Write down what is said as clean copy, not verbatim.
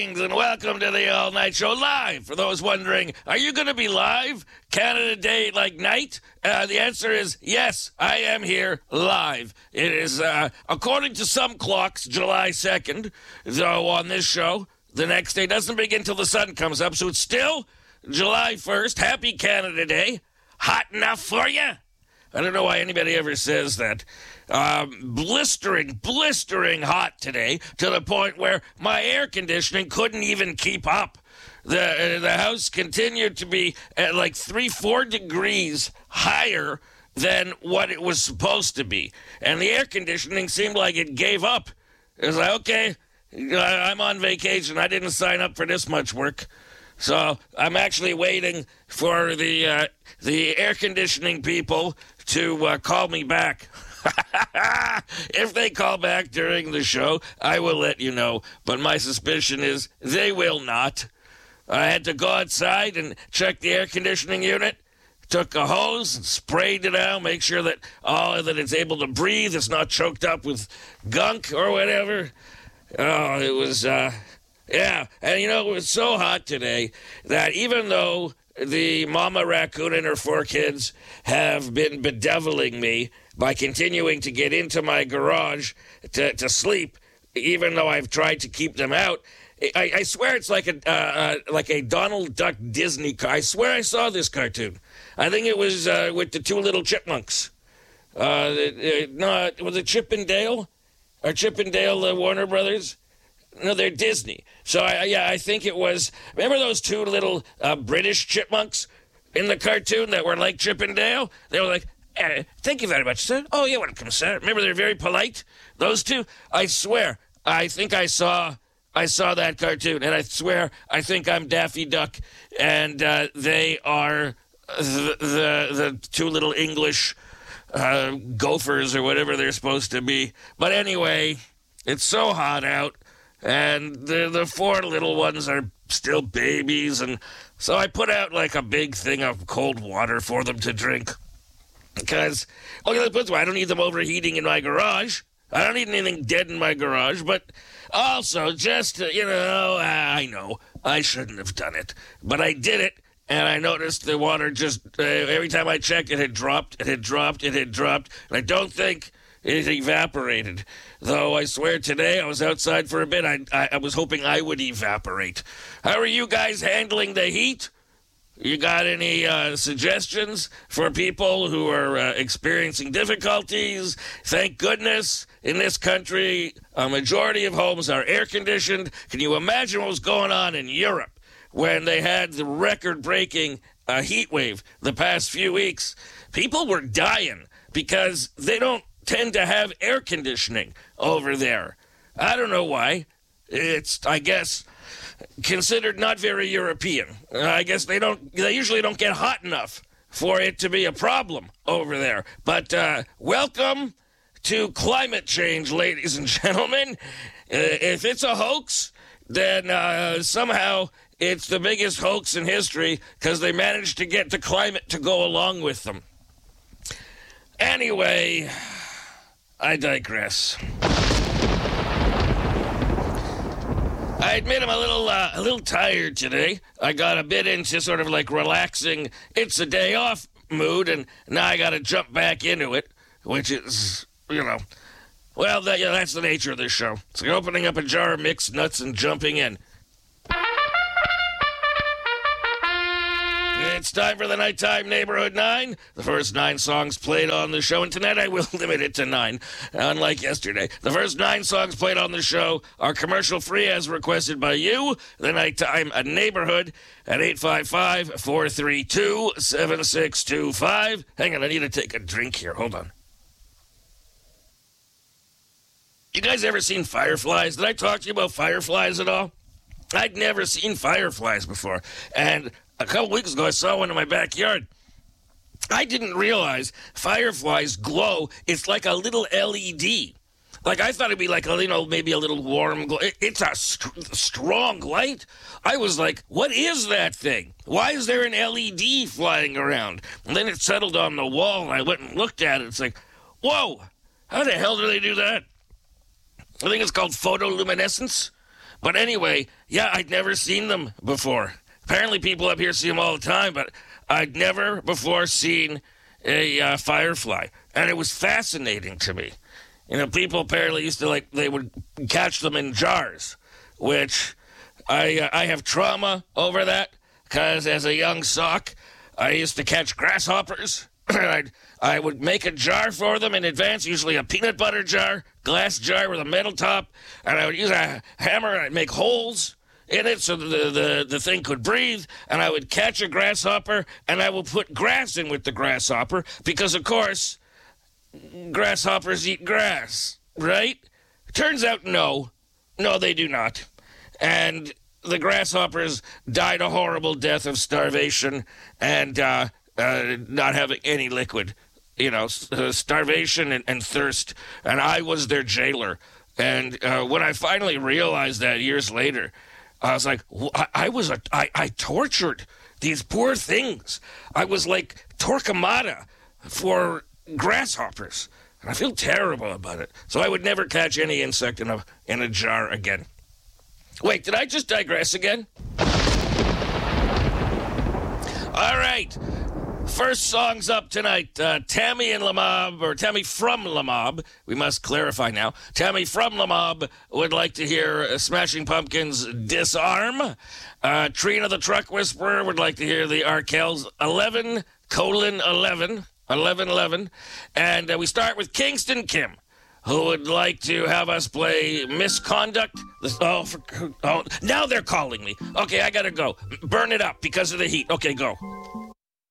Greetings and welcome to the All Night Show live. For those wondering, are you going to be live Canada Day like night? The answer is yes, I am here live. It is, according to some clocks, July 2nd. So on this show, the next day doesn't begin till the sun comes up. So it's still July 1st. Happy Canada Day. Hot enough for you? I don't know why anybody ever says that. Blistering hot today to the point where my air conditioning couldn't even keep up. The house continued to be at like 3-4 degrees higher than what it was supposed to be. And the air conditioning seemed like it gave up. It was like, okay, I'm on vacation. I didn't sign up for this much work. So I'm actually waiting for the air conditioning people to call me back. If they call back during the show, I will let you know. But my suspicion is they will not. I had to go outside and check the air conditioning unit. Took a hose and sprayed it out, make sure that that it's able to breathe. It's not choked up with gunk or whatever. Oh, it was, yeah. And, it was so hot today that even though the mama raccoon and her 4 kids have been bedeviling me by continuing to get into my garage to sleep, even though I've tried to keep them out. I swear it's like a Donald Duck Disney car. I swear I saw this cartoon. I think it was with the 2 little chipmunks. No, was it Chip and Dale? Or Chip and Dale, the Warner Brothers? No, they're Disney. So, I think it was... Remember those 2 little British chipmunks in the cartoon that were like Chip and Dale? They were like... thank you very much, sir. Oh, you're welcome, sir. Remember, they're very polite. Those 2, I swear, I think I saw that cartoon, and I swear, I think I'm Daffy Duck, and they are the 2 little English gophers or whatever they're supposed to be. But anyway, it's so hot out, and the 4 little ones are still babies, and so I put out like a big thing of cold water for them to drink. Because, I don't need them overheating in my garage. I don't need anything dead in my garage. But also, just, I know, I shouldn't have done it. But I did it, and I noticed the water just, every time I checked, it had dropped. And I don't think it evaporated. Though I swear today, I was outside for a bit. I was hoping I would evaporate. How are you guys handling the heat? You got any suggestions for people who are experiencing difficulties? Thank goodness in this country, a majority of homes are air-conditioned. Can you imagine what was going on in Europe when they had the record-breaking heat wave the past few weeks? People were dying because they don't tend to have air conditioning over there. I don't know why. It's, I guess... considered not very European. I guess they usually don't get hot enough for it to be a problem over there. But welcome to climate change, ladies and gentlemen. If it's a hoax, then somehow it's the biggest hoax in history because they managed to get the climate to go along with them. Anyway, I digress. I admit I'm a little tired today. I got a bit into sort of like relaxing, it's a day off mood, and now I got to jump back into it, which is, well, that's the nature of this show. It's like opening up a jar of mixed nuts and jumping in. It's time for the Nighttime Neighborhood 9. The first 9 songs played on the show, and tonight I will limit it to 9, unlike yesterday. The first 9 songs played on the show are commercial-free as requested by you. The Nighttime Neighborhood at 855-432-7625. Hang on, I need to take a drink here. Hold on. You guys ever seen fireflies? Did I talk to you about fireflies at all? I'd never seen fireflies before, and a couple weeks ago, I saw one in my backyard. I didn't realize fireflies glow. It's like a little LED. Like, I thought it'd be like, maybe a little warm glow. It's a strong light. I was like, what is that thing? Why is there an LED flying around? And then it settled on the wall, and I went and looked at it. It's like, whoa, how the hell do they do that? I think it's called photoluminescence. But anyway, yeah, I'd never seen them before. Apparently people up here see them all the time, but I'd never before seen a firefly. And it was fascinating to me. You know, people apparently used to, they would catch them in jars, which I have trauma over that, because as a young sock, I used to catch grasshoppers. I would make a jar for them in advance, usually a peanut butter jar, glass jar with a metal top, and I would use a hammer and I'd make holes in it so the thing could breathe, and I would catch a grasshopper, and I would put grass in with the grasshopper, because, of course, grasshoppers eat grass, right? Turns out no, they do not. And the grasshoppers died a horrible death of starvation and not having any liquid, starvation and thirst. And I was their jailer. And when I finally realized that years later, I was like, I tortured these poor things. I was like Torquemada for grasshoppers. And I feel terrible about it. So I would never catch any insect in a jar again. Wait, did I just digress again? All right. First song's up tonight. Tammy and Lamob, or Tammy from Lamob. We must clarify now. Tammy from Lamob would like to hear Smashing Pumpkins' Disarm. Trina the Truck Whisperer would like to hear the Arkells 11:11. 11:11. And we start with Kingston Kim, who would like to have us play Misconduct. Now they're calling me. Okay, I gotta go. Burn it up because of the heat. Okay, go.